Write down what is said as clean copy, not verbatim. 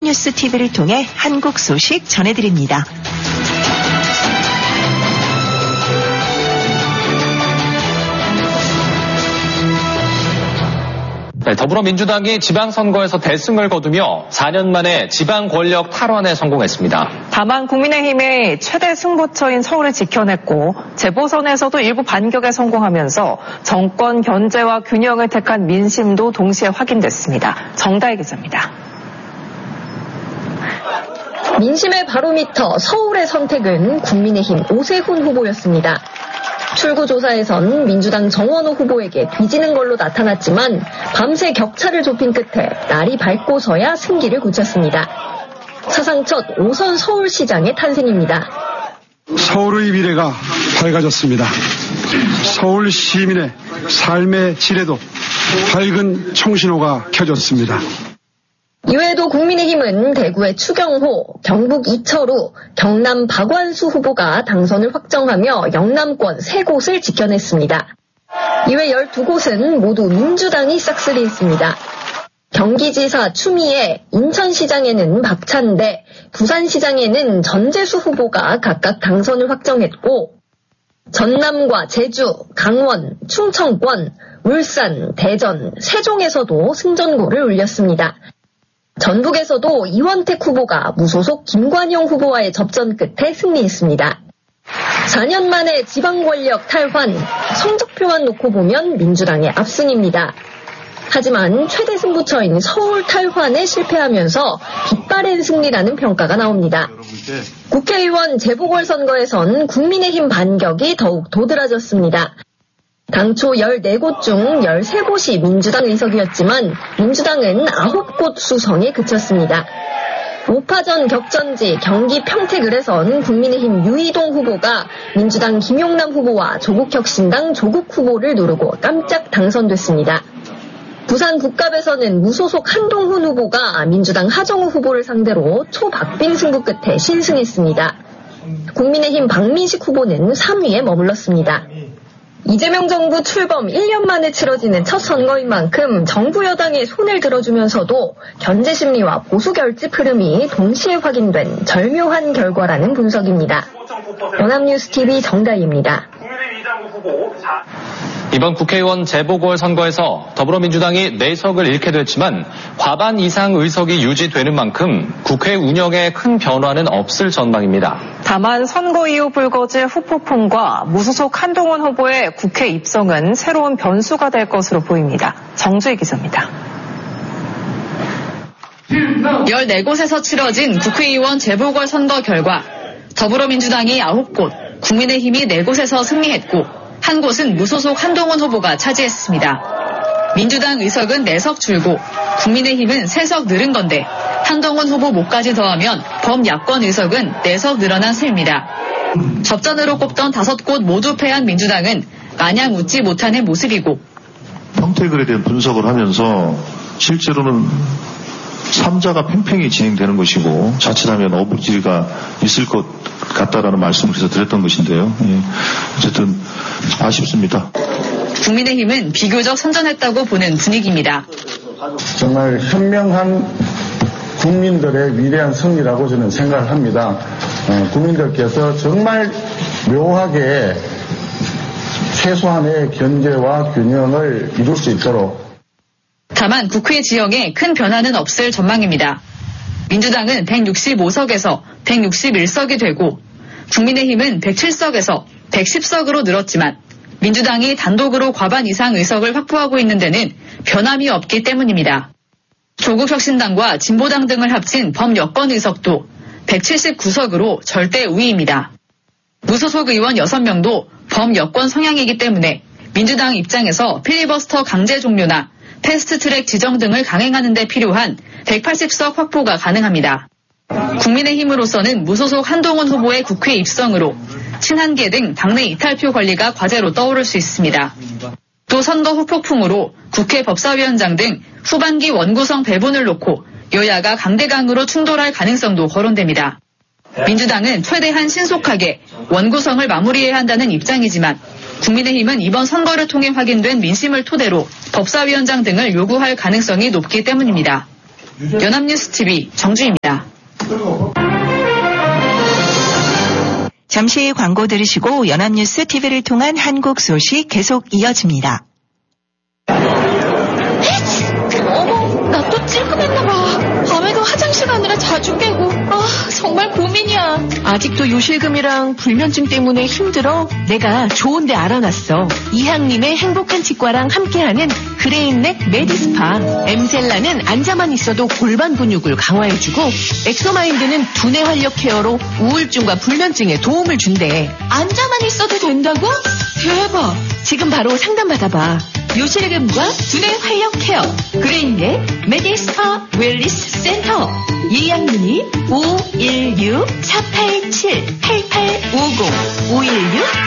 연합뉴스 TV를 통해 한국 소식 전해드립니다. 네, 더불어민주당이 지방선거에서 대승을 거두며 4년 만에 지방 권력 탈환에 성공했습니다. 다만 국민의힘의 최대 승부처인 서울을 지켜냈고 재보선에서도 일부 반격에 성공하면서 정권 견제와 균형을 택한 민심도 동시에 확인됐습니다. 정다혜 기자입니다. 민심의 바로미터 서울의 선택은 국민의힘 오세훈 후보였습니다. 출구조사에선 민주당 정원호 후보에게 뒤지는 걸로 나타났지만 밤새 격차를 좁힌 끝에 날이 밝고서야 승기를 굳혔습니다. 사상 첫 5선 서울시장의 탄생입니다. 서울의 미래가 밝아졌습니다. 서울 시민의 삶의 질에도 밝은 청신호가 켜졌습니다. 이외에도 국민의힘은 대구의 추경호, 경북 이철우, 경남 박완수 후보가 당선을 확정하며 영남권 3곳을 지켜냈습니다. 이외 12곳은 모두 민주당이 싹쓸이했습니다. 경기지사 추미애, 인천시장에는 박찬대, 부산시장에는 전재수 후보가 각각 당선을 확정했고 전남과 제주, 강원, 충청권, 울산, 대전, 세종에서도 승전고를 울렸습니다. 전북에서도 이원택 후보가 무소속 김관영 후보와의 접전 끝에 승리했습니다. 4년 만에 지방 권력 탈환, 성적표만 놓고 보면 민주당의 압승입니다. 하지만 최대 승부처인 서울 탈환에 실패하면서 빗바랜 승리라는 평가가 나옵니다. 국회의원 재보궐선거에선 국민의힘 반격이 더욱 도드라졌습니다. 당초 14곳 중 13곳이 민주당 의석이었지만 민주당은 9곳 수성에 그쳤습니다. 5파전 격전지 경기 평택을에선 국민의힘 유이동 후보가 민주당 김용남 후보와 조국혁신당 조국 후보를 누르고 깜짝 당선됐습니다. 부산 북갑에서는 무소속 한동훈 후보가 민주당 하정우 후보를 상대로 초박빙 승부 끝에 신승했습니다. 국민의힘 박민식 후보는 3위에 머물렀습니다. 이재명 정부 출범 1년 만에 치러지는 첫 선거인 만큼 정부 여당의 손을 들어주면서도 견제 심리와 보수 결집 흐름이 동시에 확인된 절묘한 결과라는 분석입니다. 연합뉴스TV 정다희입니다. 이번 국회의원 재보궐선거에서 더불어민주당이 4석을 잃게 됐지만 과반 이상 의석이 유지되는 만큼 국회 운영에 큰 변화는 없을 전망입니다. 다만 선거 이후 불거질 후폭풍과 무소속 한동훈 후보의 국회 입성은 새로운 변수가 될 것으로 보입니다. 정주희 기자입니다. 14곳에서 치러진 국회의원 재보궐선거 결과 더불어민주당이 9곳, 국민의힘이 4곳에서 승리했고 한 곳은 무소속 한동훈 후보가 차지했습니다. 민주당 의석은 4석 줄고 국민의힘은 3석 늘은 건데 한동훈 후보 몫까지 더하면 범야권 의석은 4석 늘어난 셈입니다. 접전으로 꼽던 5곳 모두 패한 민주당은 마냥 웃지 못하는 모습이고 평택을에 대한 분석을 하면서 실제로는 3자가 팽팽히 진행되는 것이고 자칫하면 어부지가 있을 것 같다라는 말씀을 그래서 드렸던 것인데요. 어쨌든 아쉽습니다. 국민의힘은 비교적 선전했다고 보는 분위기입니다. 정말 현명한 국민들의 위대한 승리라고 저는 생각을 합니다. 국민들께서 정말 묘하게 최소한의 견제와 균형을 이룰 수 있도록 다만 국회 지형에 큰 변화는 없을 전망입니다. 민주당은 165석에서 161석이 되고 국민의힘은 107석에서 110석으로 늘었지만 민주당이 단독으로 과반 이상 의석을 확보하고 있는 데는 변함이 없기 때문입니다. 조국혁신당과 진보당 등을 합친 범여권 의석도 179석으로 절대 우위입니다. 무소속 의원 6명도 범여권 성향이기 때문에 민주당 입장에서 필리버스터 강제 종료나 패스트트랙 지정 등을 강행하는 데 필요한 180석 확보가 가능합니다. 국민의힘으로서는 무소속 한동훈 후보의 국회 입성으로 친한계 등 당내 이탈표 관리가 과제로 떠오를 수 있습니다. 또 선거 후폭풍으로 국회 법사위원장 등 후반기 원구성 배분을 놓고 여야가 강대강으로 충돌할 가능성도 거론됩니다. 민주당은 최대한 신속하게 원구성을 마무리해야 한다는 입장이지만 국민의힘은 이번 선거를 통해 확인된 민심을 토대로 법사위원장 등을 요구할 가능성이 높기 때문입니다. 연합뉴스TV 정주입니다. 잠시 광고 들으시고 연합뉴스 TV를 통한 한국 소식 계속 이어집니다. 어머, 나 또 찔끔했나봐. 밤에도 화장실 가느라 자주 깨고. 정말 고민이야. 아직도 요실금이랑 불면증 때문에 힘들어? 내가 좋은데 알아놨어. 이항림의 행복한 치과랑 함께하는 그레인넥 메디스파. 엠셀라는 앉아만 있어도 골반 근육을 강화해주고, 엑소마인드는 두뇌 활력 케어로 우울증과 불면증에 도움을 준대. 앉아만 있어도 된다고? 대박. 지금 바로 상담받아봐. 요실금과 두뇌 활력 케어 그레인넥 메디스파 웰리스 센터. 예약문의 516-487-8850 516